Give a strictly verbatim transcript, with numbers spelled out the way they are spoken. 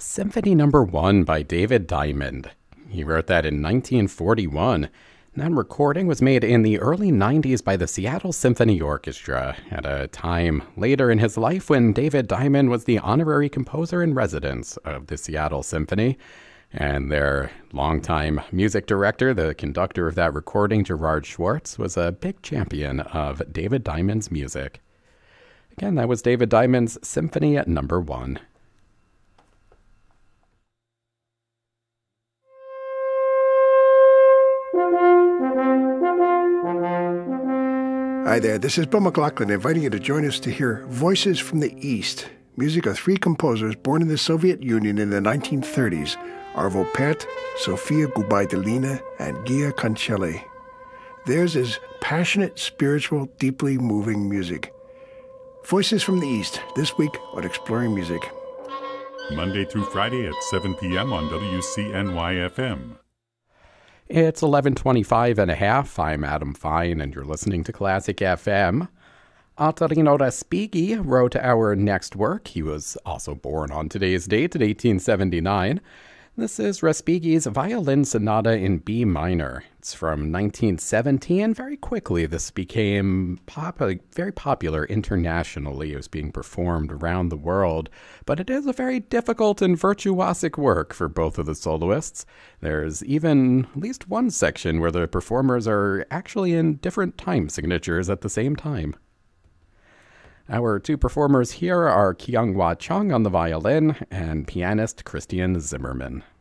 Symphony Number One by David Diamond. He wrote that in nineteen forty-one. That recording was made in the early nineties by the Seattle Symphony Orchestra, at a time later in his life when David Diamond was the honorary composer in residence of the Seattle Symphony. And their longtime music director, the conductor of that recording, Gerard Schwartz, was a big champion of David Diamond's music. Again, that was David Diamond's Symphony at Number One. Hi there, this is Bill McLaughlin inviting you to join us to hear Voices from the East, music of three composers born in the Soviet Union in the nineteen thirties, Arvo Pärt, Sofia Gubaidulina, and Gia Cancelli. Theirs is passionate, spiritual, deeply moving music. Voices from the East, this week on Exploring Music. Monday through Friday at seven p.m. on W C N Y F M. It's eleven twenty-five and a half. I'm Adam Fine, and you're listening to Classic F M. Ottorino Respighi wrote our next work. He was also born on today's date in eighteen seventy-nine. This is Respighi's Violin Sonata in B minor. It's from nineteen seventy, and very quickly this became pop- very popular internationally. It was being performed around the world, but it is a very difficult and virtuosic work for both of the soloists. There's even at least one section where the performers are actually in different time signatures at the same time. Our two performers here are Kyung-Hwa Chung on the violin and pianist Christian Zimmerman.